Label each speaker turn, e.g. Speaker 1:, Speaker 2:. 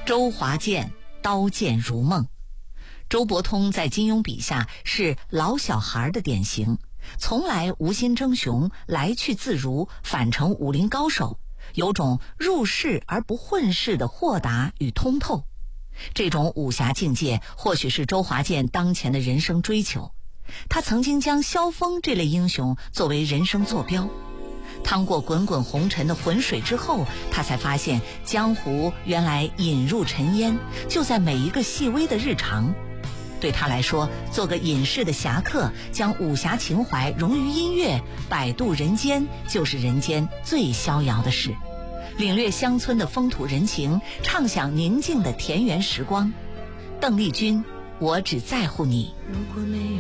Speaker 1: 周华健刀剑如梦。周伯通在金庸笔下是老小孩的典型，从来无心争雄，来去自如，反成武林高手，有种入世而不混世的豁达与通透。这种武侠境界或许是周华健当前的人生追求。他曾经将萧峰这类英雄作为人生坐标。趟过滚滚红尘的浑水之后，他才发现江湖原来引入尘烟就在每一个细微的日常。对他来说，做个隐士的侠客，将武侠情怀融于音乐，摆渡人间，就是人间最逍遥的事。领略乡村的风土人情，畅享宁静的田园时光。邓丽君，我只在乎你。
Speaker 2: 如果没有